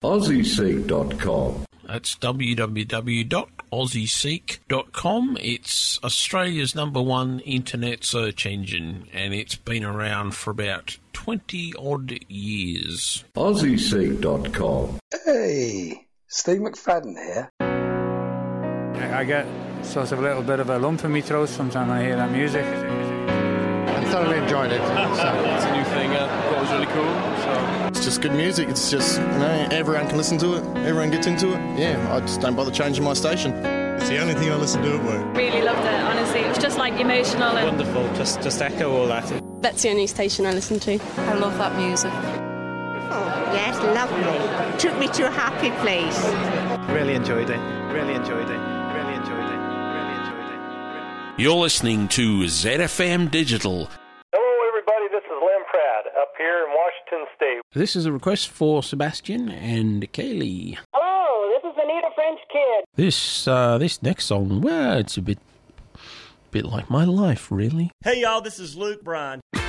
AussieSeek.com. That's www.aussieseek.com. It's Australia's #1 internet search engine, and it's been around for about 20-odd years. AussieSeek.com. Hey, Steve McFadden here. I get sort of a little bit of a lump in my throat sometimes when I hear that music. I thoroughly enjoyed it. It's a new thing I thought was really cool. So. It's just good music. It's just, everyone can listen to it. Everyone gets into it. Yeah, I just don't bother changing my station. It's the only thing I listen to at work. Really loved it, honestly. It was just like emotional. And wonderful. Just echo all that. That's the only station I listen to. I love that music. Oh, yes, lovely. Took me to a happy place. Really enjoyed it. You're listening to ZFM Digital. Hello, everybody. This is Lem Pratt up here in Washington State. This is a request for Sebastian and Kaylee. Hello, this is Anita French Kid. This next song, well, it's a bit like my life, really. Hey, y'all, this is Luke Bryan.